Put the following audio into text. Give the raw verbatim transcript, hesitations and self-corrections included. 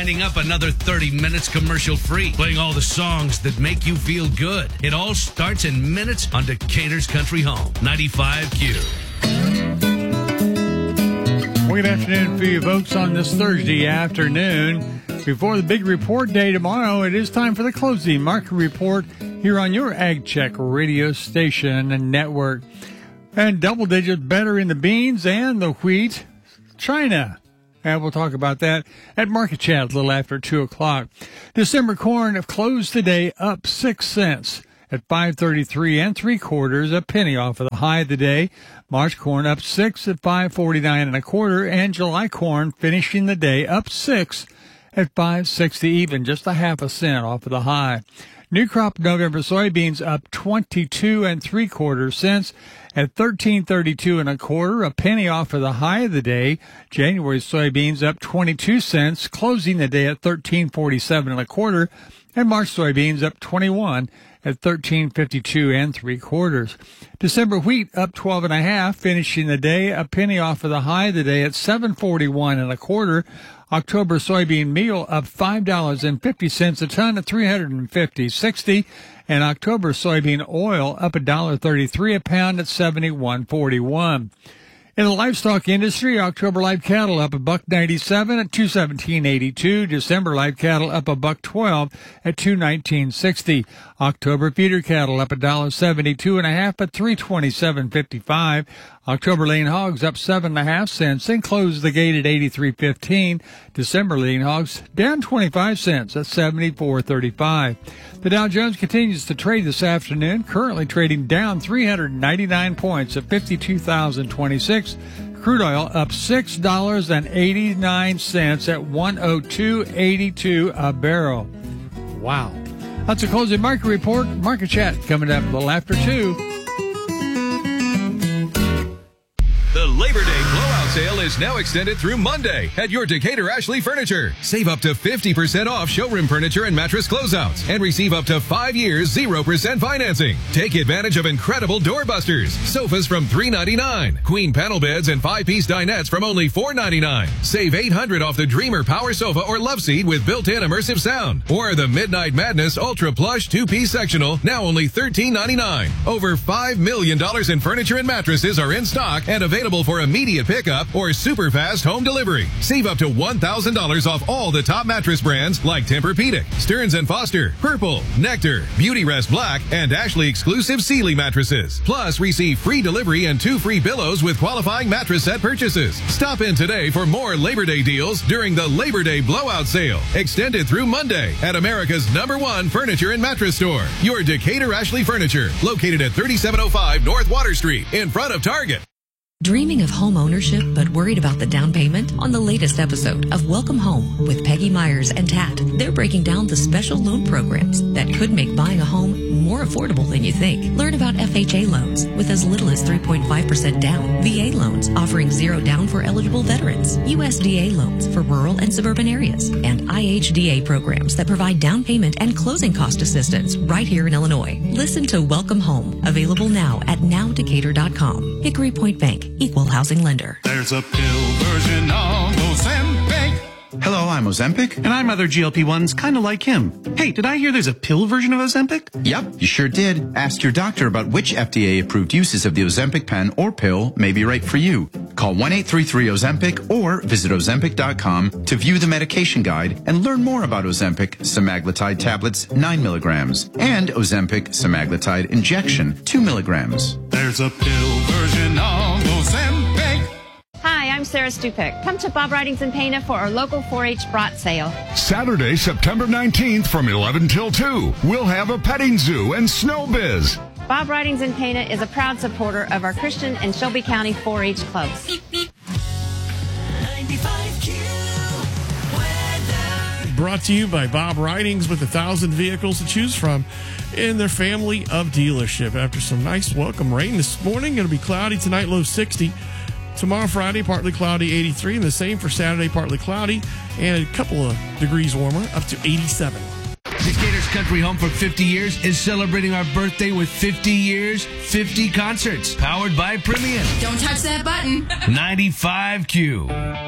winding up another thirty minutes commercial-free, playing all the songs that make you feel good. It all starts in minutes on Decatur's Country Home, ninety-five Q. Well, good afternoon for you folks on this Thursday afternoon. Before the big report day tomorrow, it is time for the closing market report here on your Ag Check radio station and network. And double digits better in the beans and the wheat. China. And we'll talk about that at Market Chat a little after two o'clock. December corn have closed today up six cents at five thirty-three and three quarters, a penny off of the high of the day. March corn up six at five forty-nine and a quarter, and July corn finishing the day up six at five sixty even, just a half a cent off of the high. New crop November soybeans up twenty-two and three quarters cents at thirteen thirty-two and a quarter, a penny off of the high of the day. January soybeans up twenty-two cents, closing the day at thirteen forty-seven and a quarter, and March soybeans up twenty-one at thirteen fifty-two and three quarters. December wheat up twelve and a half, finishing the day a penny off of the high of the day at seven forty-one and a quarter. October soybean meal up five dollars and fifty cents a ton at three hundred fifty sixty, and October soybean oil up one dollar thirty-three a pound at seventy-one forty-one. In the livestock industry, October live cattle up a buck ninety-seven at two seventeen eighty-two. December live cattle up a buck twelve at two nineteen sixty. October feeder cattle up a dollar seventy-two and a half at three twenty-seven fifty-five. October lean hogs up seven and a half cents and closed the gate at eighty-three fifteen. December lean hogs down twenty-five cents at seventy-four thirty-five. The Dow Jones continues to trade this afternoon, currently trading down three hundred ninety-nine points at fifty-two thousand twenty-six. Crude oil up six dollars and eighty-nine cents at one oh two eighty-two a barrel. Wow. That's a closing market report. Market Chat coming up a little after two. The Labor Day blowout sale is now extended through Monday at your Decatur Ashley Furniture. Save up to fifty percent off showroom furniture and mattress closeouts and receive up to five years zero percent financing. Take advantage of incredible doorbusters, sofas from three ninety-nine, queen panel beds and five-piece dinettes from only four ninety-nine. Save eight hundred off the Dreamer Power Sofa or Love Seat with built-in immersive sound. Or the Midnight Madness Ultra Plush two-piece sectional, now only thirteen ninety-nine. Over five million dollars in furniture and mattresses are in stock and available for immediate pickup or super fast home delivery. Save up to one thousand dollars off all the top mattress brands like Tempur-Pedic, Stearns and Foster, Purple, Nectar, Beauty Rest Black, and Ashley exclusive Sealy mattresses. Plus, receive free delivery and two free pillows with qualifying mattress set purchases. Stop in today for more Labor Day deals during the Labor Day blowout sale, extended through Monday at America's number one furniture and mattress store, your Decatur Ashley Furniture, located at thirty-seven oh five North Water Street in front of Target. Dreaming of home ownership but worried about the down payment? On the latest episode of Welcome Home with Peggy Myers and Tat, they're breaking down the special loan programs that could make buying a home more affordable than you think. Learn about F H A loans with as little as three point five percent down, V A loans offering zero down for eligible veterans, U S D A loans for rural and suburban areas, and I H D A programs that provide down payment and closing cost assistance right here in Illinois. Listen to Welcome Home, available now at now decatur dot com. Hickory Point Bank, equal housing lender. There's a pill version of Ozempic. Hello, I'm Ozempic. And I'm other G L P ones kind of like him. Hey, did I hear there's a pill version of Ozempic? Yep, you sure did. Ask your doctor about which F D A-approved uses of the Ozempic pen or pill may be right for you. Call one eight three three Ozempic or visit ozempic dot com to view the medication guide and learn more about Ozempic semaglutide tablets nine milligrams and Ozempic semaglutide injection two milligrams. There's a pill version of Ozempic. Hi, I'm Sarah Stupek. Come to Bob Ridings in Pana for our local four H brat sale. Saturday, September nineteenth from eleven till two. We'll have a petting zoo and snow biz. Bob Ridings in Pana is a proud supporter of our Christian and Shelby County four H clubs. Brought to you by Bob Ridings, with a thousand vehicles to choose from in their family of dealership. After some nice welcome rain this morning, it'll be cloudy tonight, low sixty. Tomorrow, Friday, partly cloudy, eighty-three. And the same for Saturday, partly cloudy, and a couple of degrees warmer, up to eighty-seven. Decatur's Country Home for fifty years is celebrating our birthday with fifty years, fifty concerts, powered by Premium. Don't touch that button. ninety-five Q.